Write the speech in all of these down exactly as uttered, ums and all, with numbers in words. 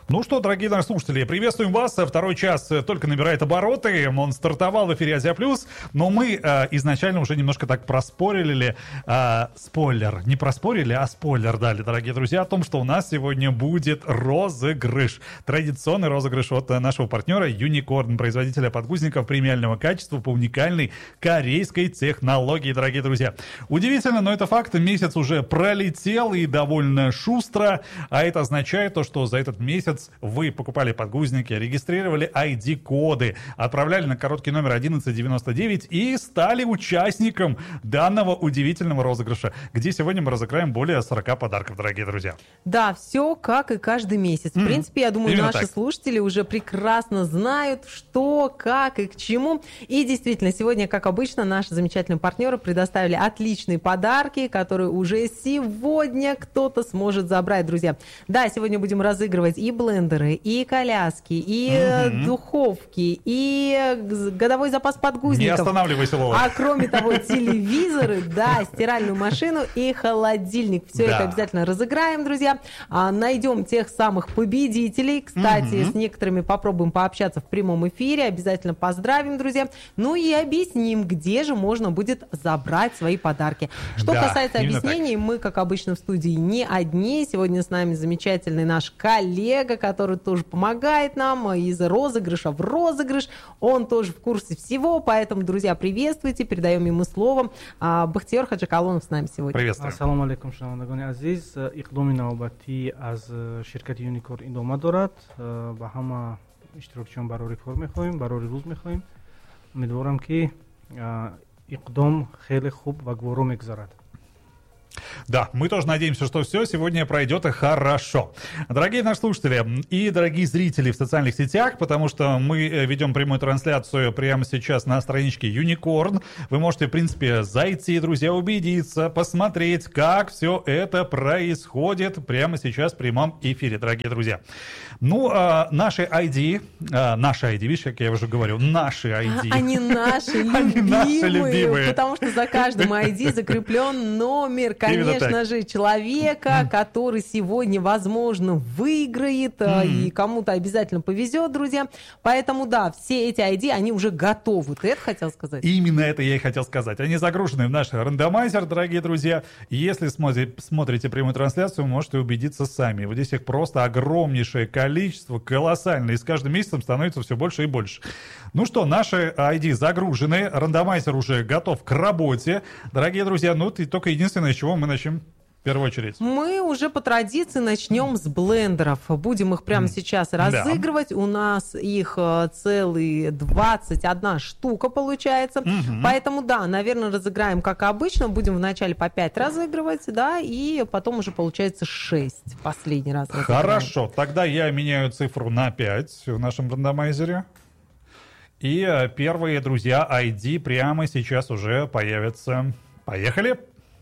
Ну что, дорогие наши слушатели, приветствуем вас. Второй час только набирает обороты. Он стартовал в эфире Азия Плюс, но мы э, изначально уже немножко так проспорили, э, спойлер, не проспорили, а спойлер дали, дорогие друзья, о том, что у нас сегодня будет розыгрыш. Традиционный розыгрыш от нашего партнера Unicorn, производителя подгузников премиального качества по уникальной корейской технологии, дорогие друзья. Удивительно, но это факт. Месяц уже пролетел и довольно шустро, а это означает то, что за этот месяц вы покупали подгузники, регистрировали ай ди-коды, отправляли на короткий номер одиннадцать девяносто девять и стали участником данного удивительного розыгрыша, где сегодня мы разыграем более сорок подарков, дорогие друзья. Да, все как и каждый месяц. В mm-hmm. принципе, я думаю, Именно наши так. слушатели уже прекрасно знают, что, как и к чему. И действительно, сегодня, как обычно, наши замечательные партнеры предоставили отличные подарки, которые уже сегодня кто-то сможет забрать, друзья. Да, сегодня будем разыгрывать и блендеры, и коляски, и mm-hmm. духовки, и годовой запас подгузников. Не останавливайся, Вова. А кроме того, телевизоры, да, стиральную машину и холодильник. Все да. это обязательно разыграем, друзья. А, найдем тех самых победителей. Кстати, mm-hmm. с некоторыми попробуем пообщаться в прямом эфире. Обязательно поздравим, друзья. Ну и объясним, где же можно будет забрать свои подарки. Что да, касается объяснений, так. мы, как обычно, в студии не одни. Сегодня с нами замечательный наш коллега, который тоже помогает нам из розыгрыша в розыгрыш. Он тоже в курсе всего, поэтому, друзья, приветствуйте, передаем ему слово. Бахтиер Хаджикалонов с нами сегодня. Приветствую. Ассаламу алейкум, шанавандагони азиз. Иқдоми навбати аз ширкати Unicorn идома дорад. Ба ҳама иштирокчиён барори кор мехоҳем, барори рӯз мехоҳем. Умедворам ки иқдом хеле хуб ва гворо мегзарад. Да, мы тоже надеемся, что все сегодня пройдет хорошо. Дорогие наши слушатели и дорогие зрители в социальных сетях, потому что мы ведем прямую трансляцию прямо сейчас на страничке Unicorn. Вы можете, в принципе, зайти, друзья, убедиться, посмотреть, как все это происходит прямо сейчас в прямом эфире, дорогие друзья. Ну, а, наши ай ди, а, наши ай ди, видишь, как я уже говорю, наши ай ди. А, они наши любимые, потому что за каждым ай ди закреплен номер, конечно же, человека, mm. который сегодня, возможно, выиграет, mm. и кому-то обязательно повезет, друзья. Поэтому, да, все эти ай ди, они уже готовы. Ты это хотел сказать? Именно это я и хотел сказать. Они загружены в наш рандомайзер, дорогие друзья. Если смотрите, смотрите прямую трансляцию, можете убедиться сами. Вот здесь их просто огромнейшее количество, колоссальное. И с каждым месяцем становится все больше и больше. Ну что, наши ай ди загружены, рандомайзер уже готов к работе. Дорогие друзья, ну и только единственное, с чего мы начнем в первую очередь. Мы уже по традиции начнем с блендеров. Будем их прямо сейчас разыгрывать. Да. У нас их целые двадцать одна штука получается. Угу. Поэтому, да, наверное, разыграем как обычно. Будем вначале по пять разыгрывать, да, и потом уже получается шесть. Последний раз разыграем. Хорошо, тогда я меняю цифру на пять в нашем рандомайзере. И первые, друзья, ай ди прямо сейчас уже появятся. Поехали!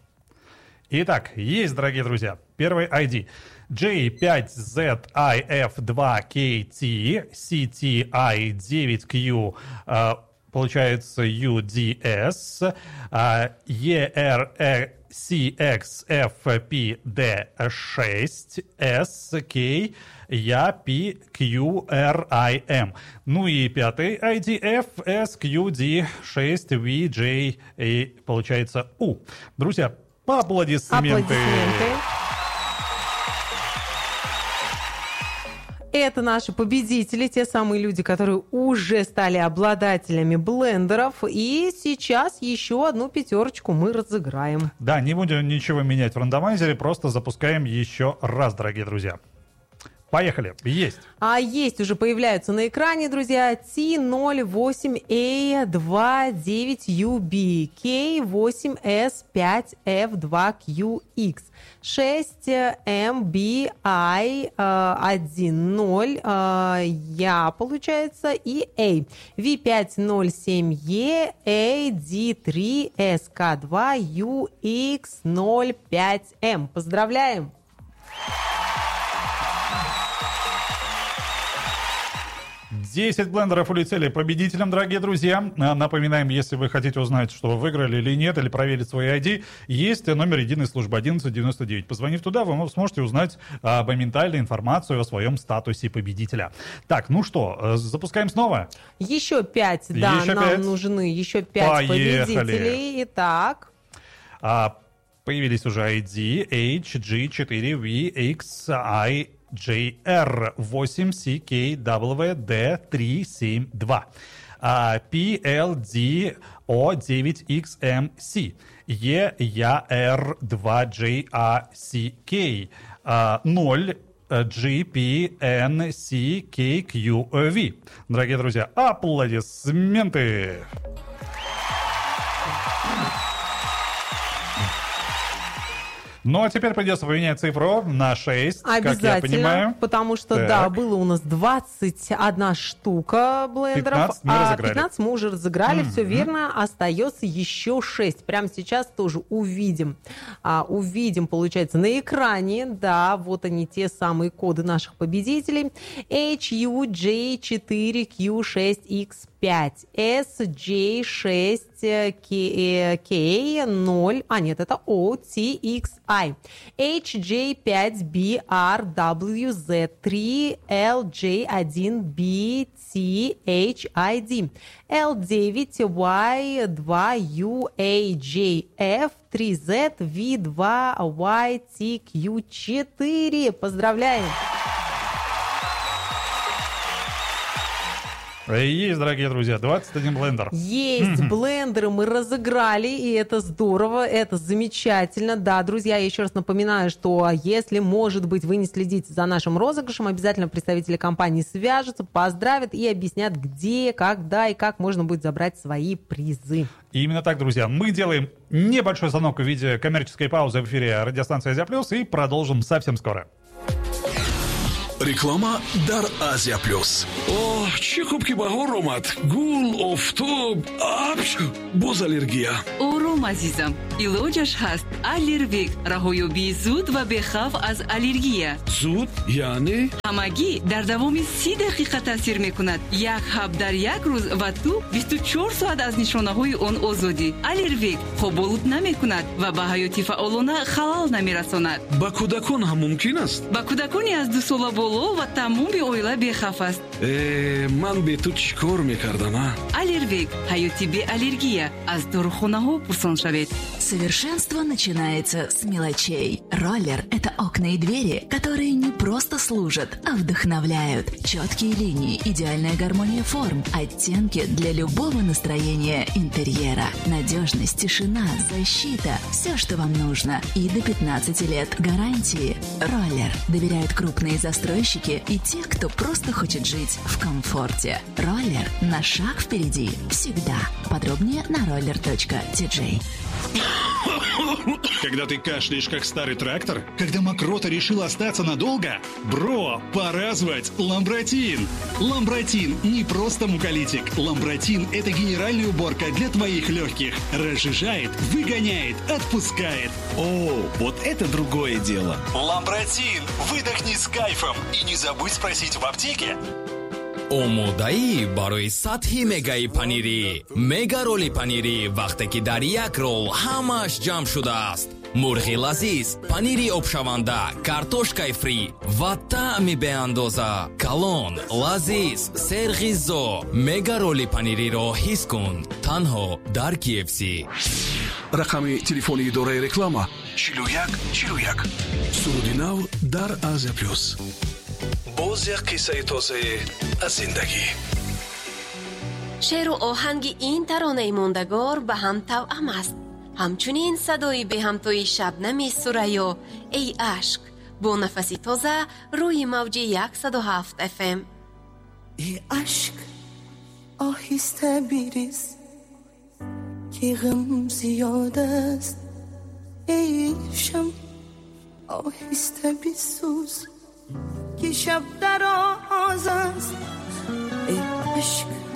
Итак, есть, дорогие друзья, первый ай ди. джей пять зет ай эф два кей ти, си ти ай девять кью, получается ю ди эс, и ар си экс эф пи ди шесть, эс кей, я пи кью эр ай эм. Ну и пятый ай ди эф эс кью ди шесть ви джей, и получается У. Друзья, аплодисменты. Аплодисменты. Это наши победители, те самые люди, которые уже стали обладателями блендеров. И сейчас еще одну пятерочку мы разыграем. Да, не будем ничего менять в рандомайзере, просто запускаем еще раз, дорогие друзья. Поехали. Есть. А есть уже появляются на экране, друзья, ти ноль восемь эй двадцать девять ю би, кей восемь эс пять эф два кью икс, шесть эм би ай один ноль, Я, получается, и A, ви пять ноль семь и, эй ди три, эс ка два, ю икс ноль пять эм. Поздравляем! десять блендеров улетели победителям, дорогие друзья. Напоминаем, если вы хотите узнать, что вы выиграли или нет, или проверить свои ай ди, есть номер единой службы одиннадцать девяносто девять. Позвонив туда, вы сможете узнать а, моментально информацию о своем статусе победителя. Так, ну что, запускаем снова? Еще пять, да, еще нам пять. нужны еще пять Поехали. победителей. Итак. А, появились уже ай ди эйч джи четыре ви икс ай джей ар восемь си кей дабл ю ди три семь два, пи эл ди о девять икс эм си, и ар два джей эй си кей ноль джи пи эн си кей кью ви. Дорогие друзья, аплодисменты! Ну, а теперь придется поменять цифру на шесть, как я понимаю. Потому что, так. да, было у нас двадцать одна штука блендеров, пятнадцать мы а разыграли. пятнадцать мы уже разыграли, Mm-hmm. все верно, остается еще шесть. Прямо сейчас тоже увидим. А, увидим, получается, на экране, да, вот они, те самые коды наших победителей. эйч ю джей четыре кью шесть икс пять, эс джей шесть кей ноль, а нет, это о ти икс ай, эйч джей пять би ар дабл ю зет три, эл джей один би ти эйч ай ди, эл девять уай два ю эй джей эф три зет ви два уай ти кью четыре. Поздравляем! Есть, дорогие друзья, двадцать один блендер. Есть, блендеры мы разыграли, и это здорово, это замечательно. Да, друзья, я еще раз напоминаю, что если, может быть, вы не следите за нашим розыгрышем, обязательно представители компании свяжутся, поздравят и объяснят, где, когда и как можно будет забрать свои призы. И именно так, друзья, мы делаем небольшой звонок в виде коммерческой паузы в эфире радиостанции Азия Плюс и продолжим совсем скоро. реклама дар Азия Плюс. О, чӣ хуб ки баҳор омад. Гул, офтоб, апш, боз аллергия. ором азизам, илоҷаш ҳаст. Аллервек, раҳоёбии зуд ва бехавф аз аллергия. Зуд? яъне? ҳамагӣ дар давоми си дақиқа таъсир мекунад. Як ҳаб дар як рӯз ва ту бисту чор соат аз нишонаҳои он озодӣ. Аллервек хоболуд намекунад ва ба ҳаёти фаъолона халал намерасонад. ба кӯдакон ҳам мумкин аст? ба кӯдакони аз ду сола боло ва тамоми оила бехавф аст. Э, ман бе ту чӣ кор мекардам, а? Аллервек, ҳаёти беаллергия. Аз дорухонаҳо пурсон шавед. Совершенство начинается с мелочей. Роллер – это окна и двери, которые не просто служат, а вдохновляют. Четкие линии, идеальная гармония форм, оттенки для любого настроения интерьера. Надежность, тишина, защита – все, что вам нужно. И до пятнадцати лет гарантии. Роллер доверяют крупные застройщики и те, кто просто хочет жить в комфорте. Роллер – на шаг впереди. Всегда. Подробнее на roller точка ти джей. Когда ты кашляешь, как старый трактор? Когда мокрота решила остаться надолго? Бро, пора звать Ламбротин. Ламбротин не просто муколитик. Ламбротин – это генеральная уборка для твоих легких. Разжижает, выгоняет, отпускает. О, вот это другое дело. Ламбротин. Выдохни с кайфом. И не забудь спросить в аптеке. омодаӣ барои сатҳи мегаи панири. мега роли панири вақте ки дар як рол ҳамааш ҷамъ шудааст. мурғи лазиз, панири обшаванда, картошкаи фри ва таъми беандоза. калон, лазиз, серғизо. мега роли панириро ҳис кун. танҳо дар ки эф си. рақами телефони идораи реклама чилу як чилу як. суруди нав дар Азия Плюс. боз як қиссаи тозае аз зиндагӣ. шеру оҳанги ин таронаи мондагор ба ҳам тавъам аст. ҳамчунин садои беҳамтои шабнами сураё эй ашк бо нафаси тоза рӯи мавҷи яксаду ҳафт эф эм. ای عشق آهسته بریز که غم زیاد است، ای شم آهسته بسوز که شب دراز است، ای عشق